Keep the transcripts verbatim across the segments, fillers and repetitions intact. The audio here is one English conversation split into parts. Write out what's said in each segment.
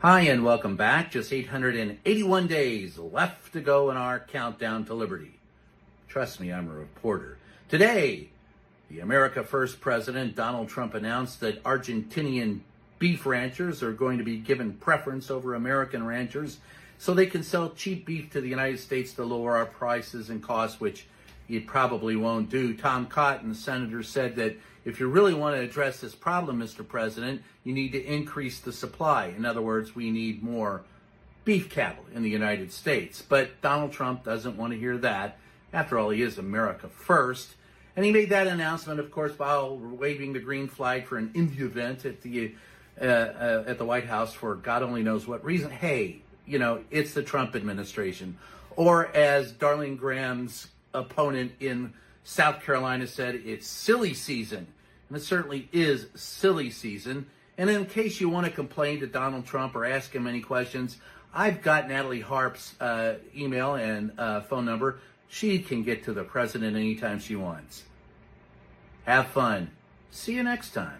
Hi, and welcome back. Just eight hundred eighty-one days left to go in our countdown to liberty. Trust me, I'm a reporter. Today, the America First president, Donald Trump, announced that Argentinian beef ranchers are going to be given preference over American ranchers so they can sell cheap beef to the United States to lower our prices and costs, which you probably won't do. Tom Cotton, senator, said that if you really want to address this problem, Mister President, you need to increase the supply. In other words, we need more beef cattle in the United States. But Donald Trump doesn't want to hear that. After all, he is America First. And he made that announcement, of course, while waving the green flag for an India event at the uh, uh, at the White House for God only knows what reason. Hey, you know, it's the Trump administration. Or as Darlene Graham's opponent in South Carolina said, it's silly season. And it certainly is silly season. And in case you want to complain to Donald Trump or ask him any questions, I've got Natalie Harp's uh, email and uh, phone number. She can get to the president anytime she wants. Have fun. See you next time.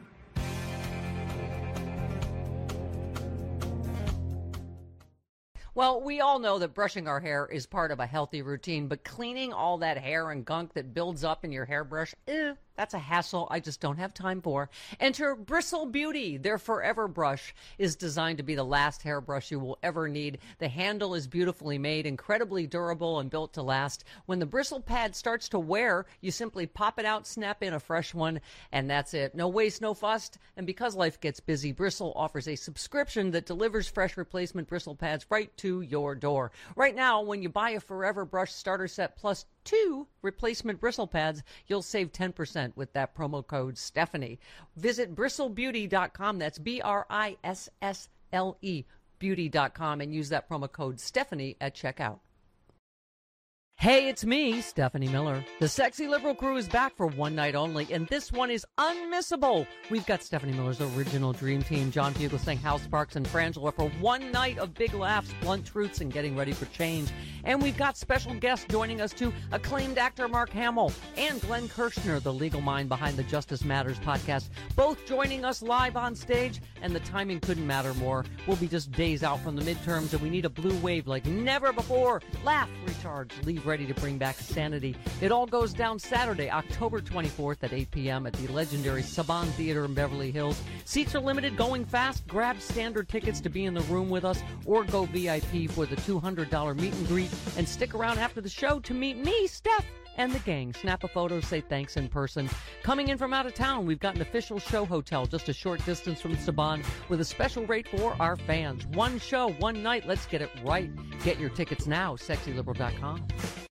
Well, we all know that brushing our hair is part of a healthy routine, but cleaning all that hair and gunk that builds up in your hairbrush, eh, that's a hassle I just don't have time for. Enter Bristle Beauty. Their Forever Brush is designed to be the last hairbrush you will ever need. The handle is beautifully made, incredibly durable, and built to last. When the bristle pad starts to wear, you simply pop it out, snap in a fresh one, and that's it. No waste, no fuss. And because life gets busy, Bristle offers a subscription that delivers fresh replacement bristle pads right to your door. Right now, when you buy a Forever Brush starter set plus two replacement bristle pads, you'll save ten percent with that promo code Stephanie. Visit bristle beauty dot com. That's B R I S S L E beauty dot com and use that promo code Stephanie at checkout. Hey, it's me, Stephanie Miller. The Sexy Liberal Crew is back for one night only, and this one is unmissable. We've got Stephanie Miller's original dream team, John Fugelsang, Hal Sparks, and Frangela for one night of big laughs, blunt truths, and getting ready for change. And we've got special guests joining us too, acclaimed actor Mark Hamill and Glenn Kirshner, the legal mind behind the Justice Matters podcast, both joining us live on stage, and the timing couldn't matter more. We'll be just days out from the midterms, and we need a blue wave like never before. Laugh, recharge, leave ready to bring back sanity. It all goes down Saturday, October twenty-fourth at eight p.m. at the legendary Saban Theater in Beverly Hills. Seats are limited, going fast. Grab standard tickets to be in the room with us or go V I P for the two hundred dollars meet and greet, and stick around after the show to meet me, Steph, and the gang. Snap a photo, say thanks in person. Coming in from out of town, we've got an official show hotel just a short distance from Saban with a special rate for our fans. One show, one night. Let's get it right. Get your tickets now, sexy liberal dot com.